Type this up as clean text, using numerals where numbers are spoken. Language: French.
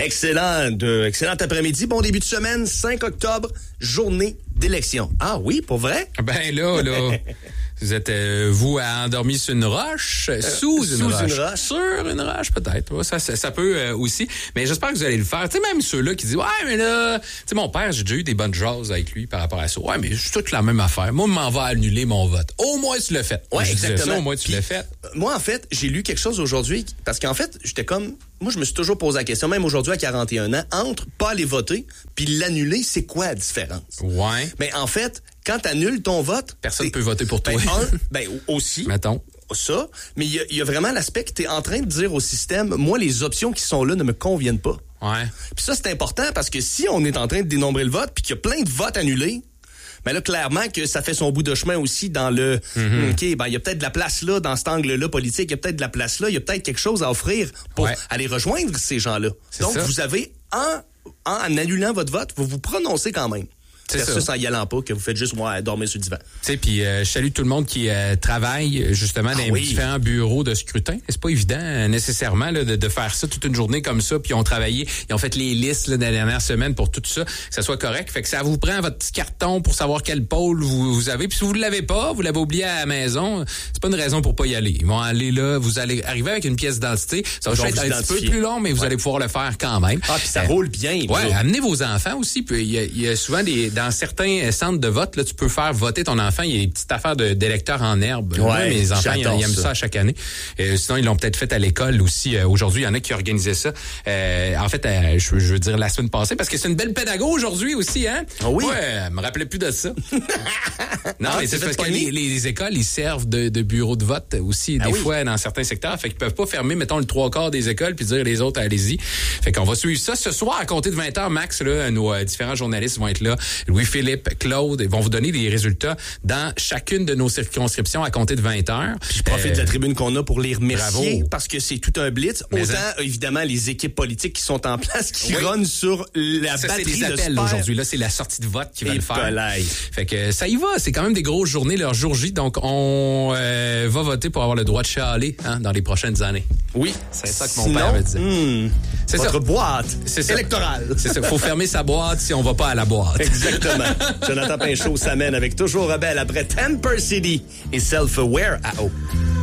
Excellent après-midi. Bon début de semaine, 5 octobre, journée d'élection. Ah oui, pour vrai? Ben là. Vous êtes, vous, endormi sur une roche, sous une roche, sur une roche peut-être. Ouais, ça peut aussi. Mais j'espère que vous allez le faire. Tu sais, même ceux-là qui disent, ouais, mais là, tu sais, mon père, j'ai déjà eu des bonnes jases avec lui par rapport à ça. Ouais, mais c'est toute la même affaire. Moi, m'en va annuler mon vote. Au moins, tu l'as fait. Ouais, exactement. Ça, au moins, tu l'as fait. Moi, en fait, j'ai lu quelque chose aujourd'hui parce qu'en fait, j'étais comme, moi, je me suis toujours posé la question, même aujourd'hui à 41 ans, entre pas aller voter puis l'annuler, c'est quoi la différence? Ouais. Mais en fait, quand t'annules ton vote... Personne ne peut voter pour toi. Aussi. Mettons. Ça. Mais il y a vraiment l'aspect que t'es en train de dire au système, moi, les options qui sont là ne me conviennent pas. Ouais. Puis ça, c'est important parce que si on est en train de dénombrer le vote puis qu'il y a plein de votes annulés, mais là, clairement que ça fait son bout de chemin aussi dans le... OK, ben il y a peut-être de la place là, dans cet angle-là politique, il y a peut-être de la place là, il y a peut-être quelque chose à offrir pour aller rejoindre ces gens-là. Donc, vous avez, en annulant votre vote, vous vous prononcez quand même. Versus en y allant pas, que vous faites juste dormir sur le divan. Tu sais, puis je salue tout le monde qui travaille justement dans les différents bureaux de scrutin. C'est pas évident nécessairement là, de faire ça toute une journée comme ça, puis ils ont travaillé, ils ont fait les listes là, dans la dernière semaine pour tout ça, que ça soit correct. Fait que ça vous prend votre petit carton pour savoir quel pôle vous avez. Puis si vous ne l'avez pas, vous l'avez oublié à la maison, c'est pas une raison pour pas y aller. Ils vont aller là, vous allez arriver avec une pièce d'identité. Ça va être un petit peu plus long, mais vous allez pouvoir le faire quand même. Ah, puis ça roule bien. Ouais, amenez vos enfants aussi. Puis il y a souvent dans certains centres de vote, là, tu peux faire voter ton enfant. Il y a des petites affaires d'électeurs en herbe. Ouais, moi, mes enfants, ils aiment ça chaque année. Sinon, ils l'ont peut-être fait à l'école aussi. Aujourd'hui, il y en a qui organisaient ça. En fait, je veux dire la semaine passée, parce que c'est une belle pédago aujourd'hui aussi, hein? Ah oui? Ouais, elle me rappelait plus de ça. Non, mais c'est parce que les écoles, ils servent de bureau de vote aussi, des fois, dans certains secteurs. Fait qu'ils peuvent pas fermer, mettons, le 3/4 des écoles puis dire les autres, allez-y. Fait qu'on va suivre ça ce soir à compter de 20h, Max, là, nos différents journalistes vont être là. Louis-Philippe, Claude, ils vont vous donner des résultats dans chacune de nos circonscriptions à compter de 20h. Puis je profite de la tribune qu'on a pour les remercier. Bravo. Parce que c'est tout un blitz. Autant, évidemment, les équipes politiques qui sont en place, qui runnent sur la batterie c'est des appels aujourd'hui. Là, c'est la sortie de vote qui va le faire. Fait que ça y va. C'est quand même des grosses journées, leur jour J. Donc, on va voter pour avoir le droit de chialer dans les prochaines années. Oui. C'est ça que mon père me disait. C'est votre boîte électorale. C'est ça. Faut fermer sa boîte si on va pas à la boîte. Exactement. Jonathan Pinchot s'amène avec Toujours Rebelle après Temper City et Self-Aware à eau.